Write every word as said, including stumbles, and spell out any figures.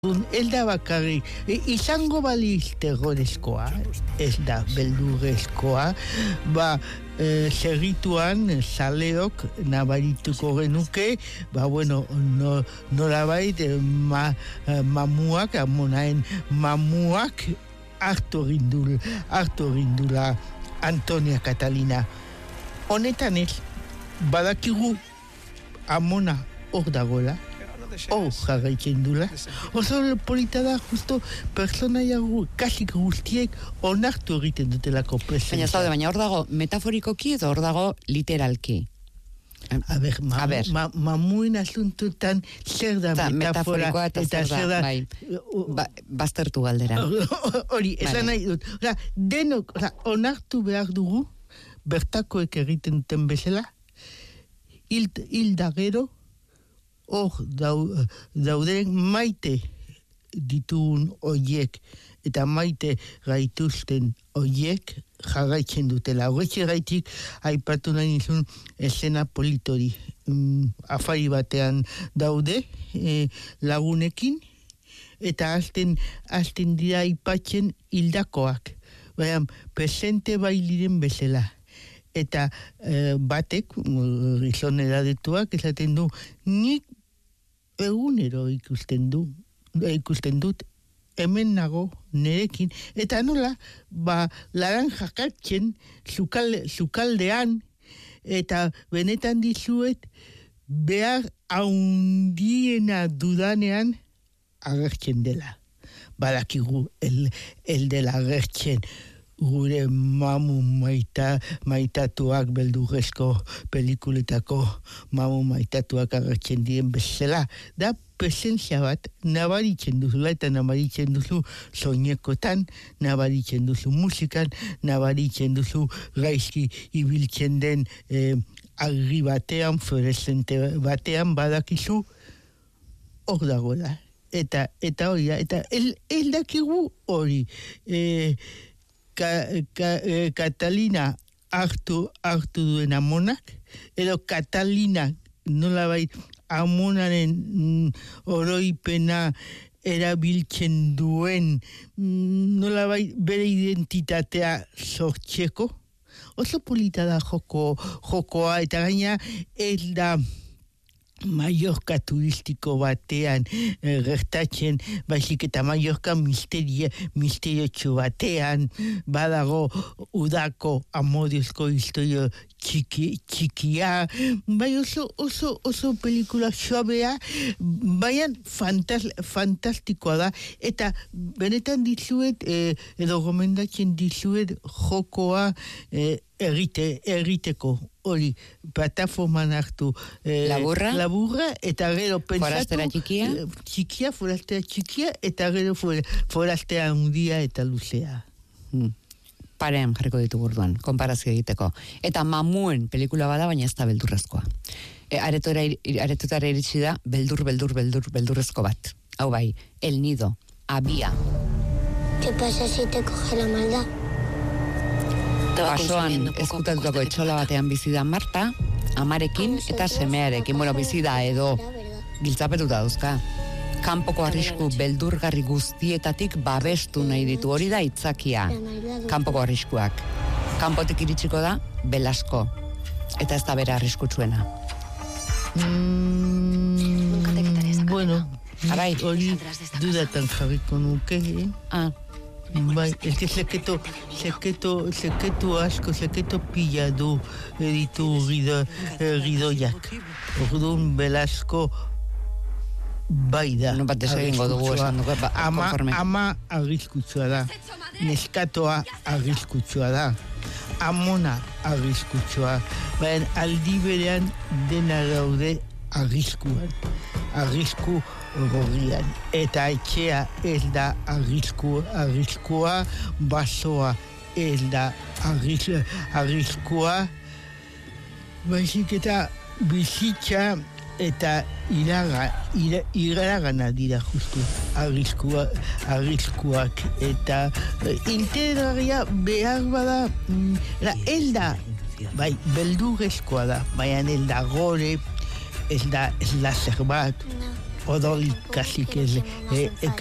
Ez da bakarrik, e, izango baliz terrorezkoa, ez da beldurrezkoa, ba, e, zerrituan zaleok nabarituko genuke, ba, bueno, no, nolabait, ma, mamuak, amonaen mamuak hartu rindul, hartu rindula Antonia Catalina. Honetan ez, badakigu amona hor dagoela, hor jarraitzen dula. Oso polita da, justo, personaia kasik guztiek onartu egiten dutelako presentzia. Baina zaude, baina hor dago metaforikoki edo hor dago literalki? A ber, ma, ma, mamuen asuntutan zer da metafora eta zer da, bai, ba, baztertu galdera. Hori, esan nahi dut. Oza, denok, oza, onartu behar dugu, bertakoek egiten duten bezala, hilda gero, hor dauden maite ditugun oiek eta maite gaituzten oiek jarraitzen dutela. Horretxe gaitik aipatu nahi nizun esena politori. Mm, afari batean daude e, lagunekin eta azten, azten dira aipatzen hildakoak. Baina, presente bailiren bezala. Eta e, batek, gizon edadetuak, esaten du, nik egunero ikusten du, ikusten dut, hemen nago, nerekin, eta nola, ba, laran jakatzen, zukalde, zukaldean, eta benetan dizuet, behar haundiena dudanean, agertzen dela. Badakigu, el, el dela agertzen, gure mamu maita, maitatuak beldurrezko pelikuletako mamu maitatuak agertzen diren bezala. Da presentzia bat nabaritzen duzula eta nabaritzen duzu soinekotan, nabaritzen duzu musikan, nabaritzen duzu gaizki ibiltzen den eh, agri batean, fluorescente batean badakizu hor dagoela. Eta, eta hori da, eta el, el dakigu hori. Eh, Ka, ka, eh, Catalina hartu, hartu duen amonak, edo Catalina nolabait amonaren mm, oroipena erabiltzen duen mm, nolabait bere identitatea sortzeko. Oso polita da joko, jokoa, eta gaina ez da Mallorca turistiko batean eh, gertatzen, baizik eta Mallorca misterio, misteriotxo batean, badago udako amodiozko historio txiki, txikia, bai oso, oso, oso pelikula suabea, baina fantas, fantastikoa da, eta benetan dizuet, eh, edo gomendatzen dizuet jokoa eh, errite, erriteko. Hori, plataforman hartu eh, laburra? laburra, eta gero pensatu forastera txikia? Eh, txikia, forastera txikia, eta gero for, forastera handia eta luzea. Hmm. Parean jarriko ditu burduan, konparazio egiteko. Eta mamuen pelikula bada, baina ez da beldurrezkoa. E, aretutara iritsi da, beldur, beldur, beldur, beldurrezko bat. Hau bai, El Nido, Abia. ¿Qué pasa si te coge la maldad? Basoan ezkutatutako etxola batean bizi da Marta, amarekin eta semearekin, bueno, bizi da edo giltzapetuta dauzka. Kanpoko arrisku beldurgarri guztietatik babestu nahi ditu, hori da itzakia. Kanpoko arriskuak. Kanpotik iritsiko da Belasko, eta ez da bera arriskutsuena. Mm, bueno, Arai, hori dudatan jarriko nuke, eh? Ah, bai, ez que seketo, seketo, seketo asko, seketo pila du editu gido, gidoiak. Orduan Belasko bai da. no bat egingo dugu esan dugu, ba, ama, konforme. ama arriskutsua da. Neskatoa arriskutsua da. Amona arriskutsua. Baina aldi berean dena gaude arriskuan. Arrisku gorrian. Eta etxea ez da arrisku, arriskua, basoa ez da arris, arriskua, baizik eta bizitza eta iraga, ira, iragana dira justu arriskua, arriskuak, eta eh, interesgarria behar bada, mm, ez da, bai, beldurrezkoa da, baina ez da gore, ez da, ez da zerbat, puedo casi que le, eh,